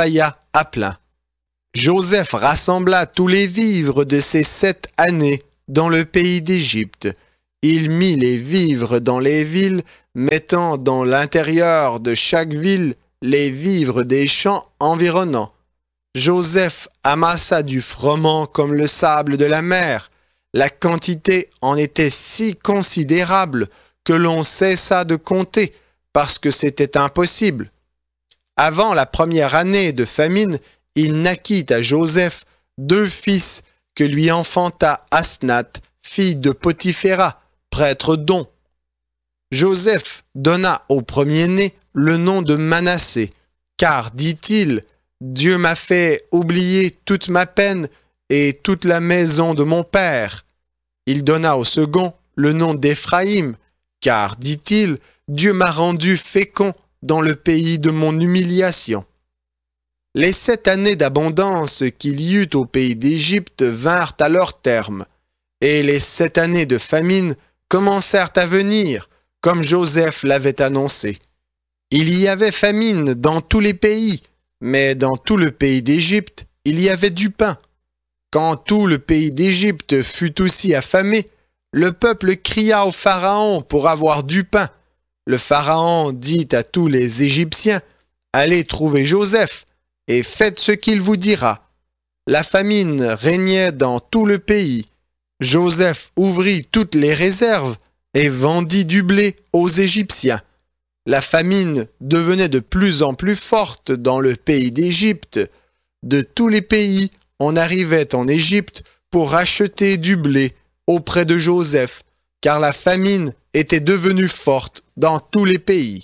A: à plein. Joseph rassembla tous les vivres de ces 7 années dans le pays d'Égypte. Il mit les vivres dans les villes, mettant dans l'intérieur de chaque ville les vivres des champs environnants. Joseph amassa du froment comme le sable de la mer. La quantité en était si considérable que l'on cessa de compter parce que c'était impossible. Avant la première année de famine, il naquit à Joseph 2 fils que lui enfanta Asnath, fille de Potiphéra, prêtre d'On. Joseph donna au premier-né le nom de Manassé, car, dit-il, Dieu m'a fait oublier toute ma peine et toute la maison de mon père. Il donna au second le nom d'Éphraïm, car, dit-il, Dieu m'a rendu fécond dans le pays de mon humiliation. Les 7 années d'abondance qu'il y eut au pays d'Égypte vinrent à leur terme, et les 7 années de famine commencèrent à venir, comme Joseph l'avait annoncé. Il y avait famine dans tous les pays, mais dans tout le pays d'Égypte, il y avait du pain. Quand tout le pays d'Égypte fut aussi affamé, le peuple cria au Pharaon pour avoir du pain. Le Pharaon dit à tous les Égyptiens, « Allez trouver Joseph, et faites ce qu'il vous dira. » La famine régnait dans tout le pays. Joseph ouvrit toutes les réserves et vendit du blé aux Égyptiens. La famine devenait de plus en plus forte dans le pays d'Égypte. De tous les pays, on arrivait en Égypte pour acheter du blé auprès de Joseph, car la famine était devenue forte dans tous les pays.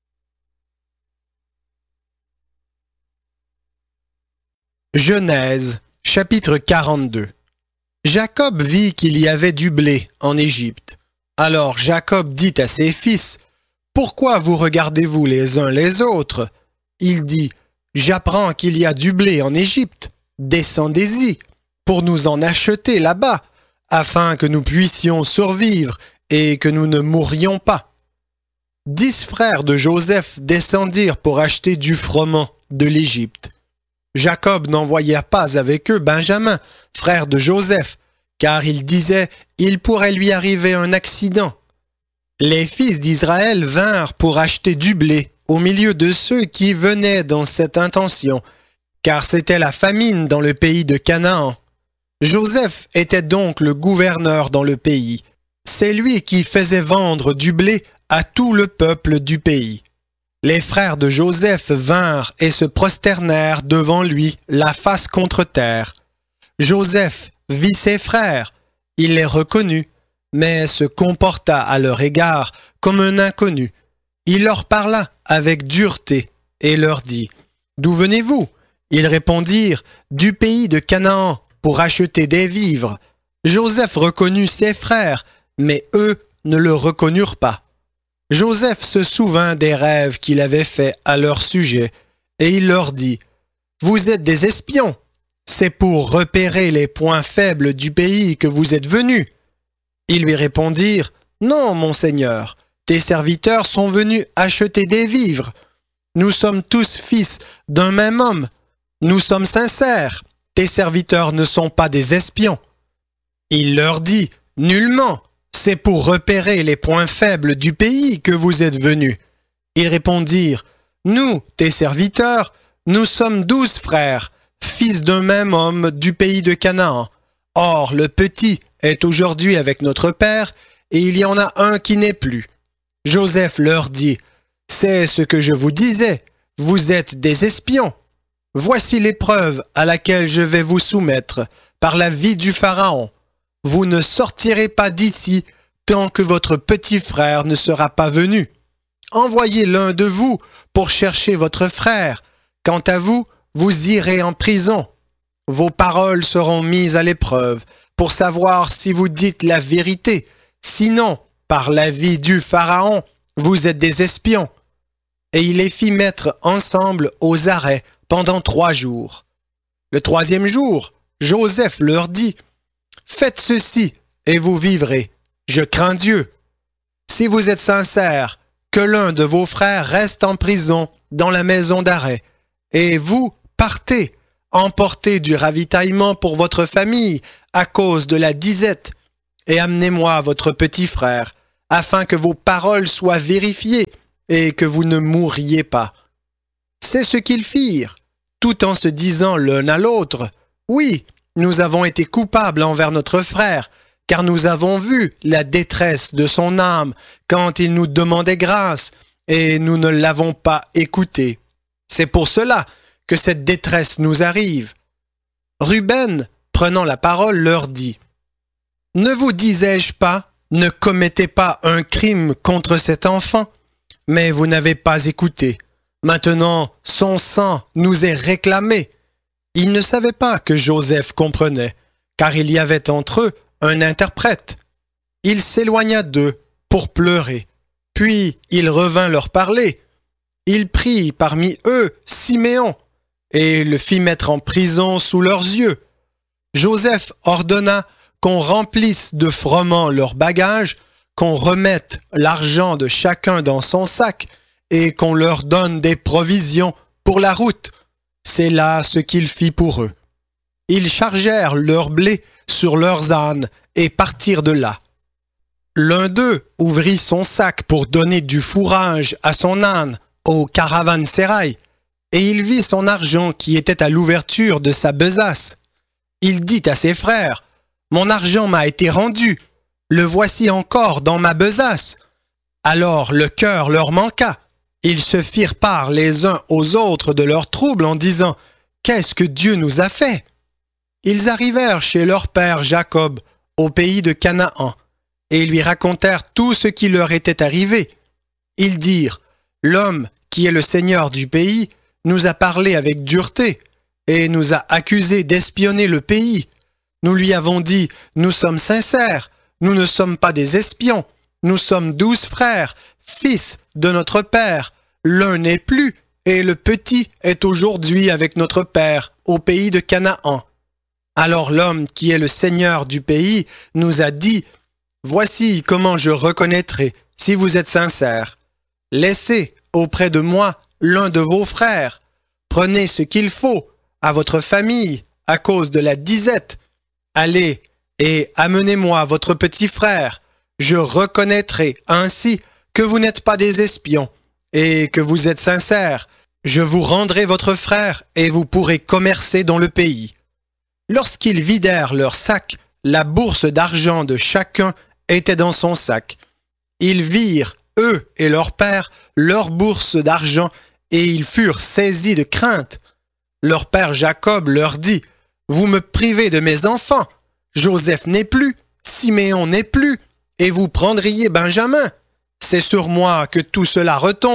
A: Genèse, chapitre 42. Jacob vit qu'il y avait du blé en Égypte. Alors Jacob dit à ses fils, « Pourquoi vous regardez-vous les uns les autres ?» Il dit, « J'apprends qu'il y a du blé en Égypte. Descendez-y, pour nous en acheter là-bas, afin que nous puissions survivre et que nous ne mourions pas. » 10 frères de Joseph descendirent pour acheter du froment de l'Égypte. Jacob n'envoya pas avec eux Benjamin, frère de Joseph, car il disait « Il pourrait lui arriver un accident. » Les fils d'Israël vinrent pour acheter du blé au milieu de ceux qui venaient dans cette intention, car c'était la famine dans le pays de Canaan. Joseph était donc le gouverneur dans le pays. C'est lui qui faisait vendre du blé à tout le peuple du pays. Les frères de Joseph vinrent et se prosternèrent devant lui, la face contre terre. Joseph vit ses frères, il les reconnut, mais se comporta à leur égard comme un inconnu. Il leur parla avec dureté et leur dit, « D'où venez-vous » Ils répondirent, « Du pays de Canaan, pour acheter des vivres. » Joseph reconnut ses frères, mais eux ne le reconnurent pas. Joseph se souvint des rêves qu'il avait faits à leur sujet, et il leur dit, « Vous êtes des espions. C'est pour repérer les points faibles du pays que vous êtes venus. » Ils lui répondirent, « Non, mon Seigneur, tes serviteurs sont venus acheter des vivres. Nous sommes tous fils d'un même homme. Nous sommes sincères. Tes serviteurs ne sont pas des espions. » Il leur dit, « Nullement. C'est pour repérer les points faibles du pays que vous êtes venus. » Ils répondirent, « Nous, tes serviteurs, nous sommes 12 frères, fils d'un même homme du pays de Canaan. Or, le petit est aujourd'hui avec notre père, et il y en a un qui n'est plus. » Joseph leur dit, « C'est ce que je vous disais, vous êtes des espions. Voici l'épreuve à laquelle je vais vous soumettre par la vie du Pharaon. Vous ne sortirez pas d'ici tant que votre petit frère ne sera pas venu. Envoyez l'un de vous pour chercher votre frère. Quant à vous, vous irez en prison. Vos paroles seront mises à l'épreuve pour savoir si vous dites la vérité. Sinon, par la vie du Pharaon, vous êtes des espions. » Et il les fit mettre ensemble aux arrêts pendant 3 jours. Le 3e jour, Joseph leur dit, « Faites ceci et vous vivrez. Je crains Dieu. Si vous êtes sincères, que l'un de vos frères reste en prison dans la maison d'arrêt, et vous, Partez, emportez du ravitaillement pour votre famille à cause de la disette, et amenez-moi votre petit frère, afin que vos paroles soient vérifiées et que vous ne mourriez pas. » C'est ce qu'ils firent, tout en se disant l'un à l'autre, « Oui, nous avons été coupables envers notre frère, car nous avons vu la détresse de son âme quand il nous demandait grâce, et nous ne l'avons pas écouté. C'est pour cela que cette détresse nous arrive. » Ruben, prenant la parole, leur dit, « Ne vous disais-je pas, ne commettez pas un crime contre cet enfant, mais vous n'avez pas écouté. Maintenant, son sang nous est réclamé. » Ils ne savaient pas que Joseph comprenait, car il y avait entre eux un interprète. Il s'éloigna d'eux pour pleurer, puis il revint leur parler. Il prit parmi eux Siméon et le fit mettre en prison sous leurs yeux. Joseph ordonna qu'on remplisse de froment leurs bagages, qu'on remette l'argent de chacun dans son sac et qu'on leur donne des provisions pour la route. C'est là ce qu'il fit pour eux. Ils chargèrent leur blé sur leurs ânes et partirent de là. L'un d'eux ouvrit son sac pour donner du fourrage à son âne au caravansérail, et il vit son argent qui était à l'ouverture de sa besace. Il dit à ses frères, « Mon argent m'a été rendu, le voici encore dans ma besace. » Alors le cœur leur manqua. Ils se firent part les uns aux autres de leurs troubles en disant, « Qu'est-ce que Dieu nous a fait ?» Ils arrivèrent chez leur père Jacob, au pays de Canaan, et lui racontèrent tout ce qui leur était arrivé. Ils dirent, « L'homme qui est le seigneur du pays nous a parlé avec dureté et nous a accusés d'espionner le pays. Nous lui avons dit, « Nous sommes sincères, nous ne sommes pas des espions, nous sommes 12 frères, fils de notre père. L'un n'est plus, et le petit est aujourd'hui avec notre père, au pays de Canaan. » Alors l'homme qui est le seigneur du pays nous a dit, « Voici comment je reconnaîtrai si vous êtes sincères. Laissez auprès de moi l'un de vos frères. Prenez ce qu'il faut à votre famille à cause de la disette. Allez et amenez-moi votre petit frère. Je reconnaîtrai ainsi que vous n'êtes pas des espions et que vous êtes sincères. Je vous rendrai votre frère et vous pourrez commercer dans le pays. » Lorsqu'ils vidèrent leur sac, la bourse d'argent de chacun était dans son sac. Ils virent, eux et leur père, leur bourse d'argent, et ils furent saisis de crainte. Leur père Jacob leur dit, « Vous me privez de mes enfants. Joseph n'est plus, Siméon n'est plus, et vous prendriez Benjamin. C'est sur moi que tout cela retombe. »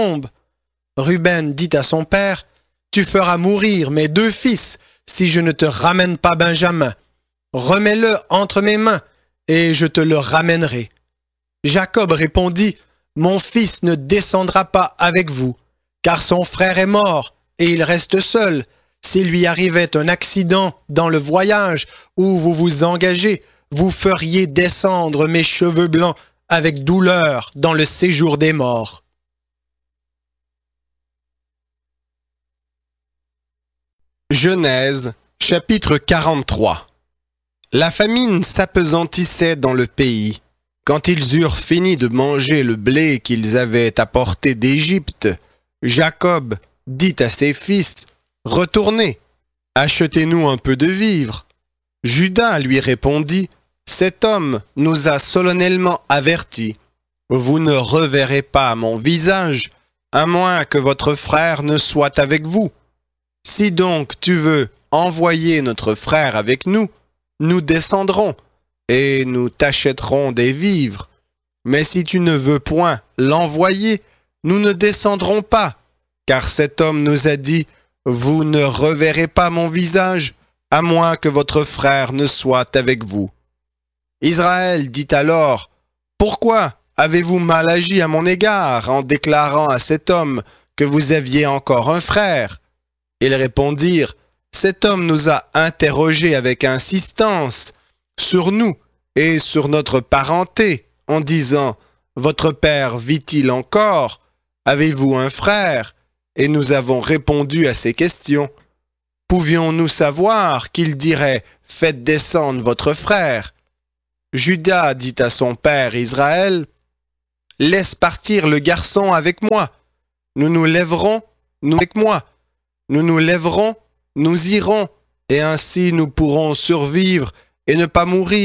A: Ruben dit à son père, « Tu feras mourir mes 2 fils si je ne te ramène pas Benjamin. Remets-le entre mes mains, et je te le ramènerai. » Jacob répondit, « Mon fils ne descendra pas avec vous, car son frère est mort, et il reste seul. S'il lui arrivait un accident dans le voyage où vous vous engagez, vous feriez descendre mes cheveux blancs avec douleur dans le séjour des morts. » Genèse, chapitre 43. La famine s'appesantissait dans le pays. Quand ils eurent fini de manger le blé qu'ils avaient apporté d'Égypte, Jacob dit à ses fils, « Retournez, achetez-nous un peu de vivres. » Juda lui répondit, « Cet homme nous a solennellement avertis. Vous ne reverrez pas mon visage, à moins que votre frère ne soit avec vous. Si donc tu veux envoyer notre frère avec nous, nous descendrons, et nous t'achèterons des vivres. Mais si tu ne veux point l'envoyer, nous ne descendrons pas, car cet homme nous a dit, « Vous ne reverrez pas mon visage, à moins que votre frère ne soit avec vous. » Israël dit alors, « Pourquoi avez-vous mal agi à mon égard en déclarant à cet homme que vous aviez encore un frère ?» Ils répondirent, « Cet homme nous a interrogés avec insistance sur nous et sur notre parenté, en disant, « Votre père vit-il encore? Avez-vous un frère ?» Et nous avons répondu à ces questions. pouvions-nous savoir qu'il dirait « Faites descendre votre frère ». Juda dit à son père Israël « Laisse partir le garçon avec moi. Nous nous lèverons, nous avec moi. Nous nous lèverons, nous irons, et ainsi nous pourrons survivre et ne pas mourir. »